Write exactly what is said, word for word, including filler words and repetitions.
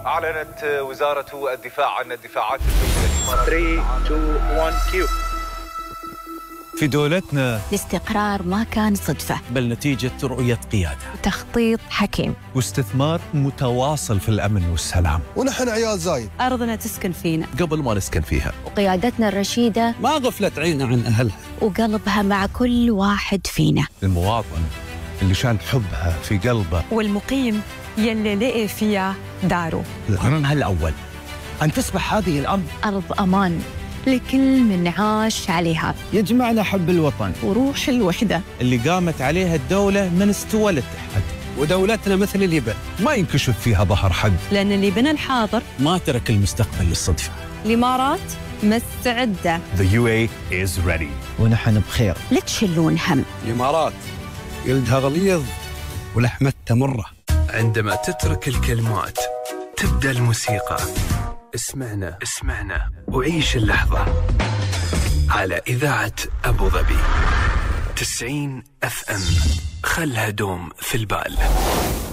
أعلنت وزارة الدفاع عن الدفاعات الجوية. ثلاثة اثنين واحد كيو. في دولتنا الاستقرار ما كان صدفة، بل نتيجة رؤية قيادة وتخطيط حكيم واستثمار متواصل في الأمن والسلام. ونحن عيال زايد، أرضنا تسكن فينا قبل ما نسكن فيها، وقيادتنا الرشيدة ما غفلت عينها عن أهلها وقلبها مع كل واحد فينا. المواطن اللي شال حبها في قلبه، والمقيم يلي لقي فيها داره. القرار الأول أن تصبح هذه الأرض أرض أمان لكل من عاش عليها، يجمعنا حب الوطن وروح الوحدة اللي قامت عليها الدولة من استوى للتحد. ودولتنا مثل اليبن ما ينكشف فيها ظهر حد، لأن اللي بنى الحاضر ما ترك المستقبل للصدفة. الإمارات مستعدة. The يو إيه is ready. ونحن بخير. لا تشلون هم. الإمارات جلدها غليظ ولحمتها مرة. عندما تترك الكلمات تبدأ الموسيقى. اسمعنا اسمعنا وعيش اللحظة على إذاعة أبو ظبي تسعين أف أم. خلها دوم في البال.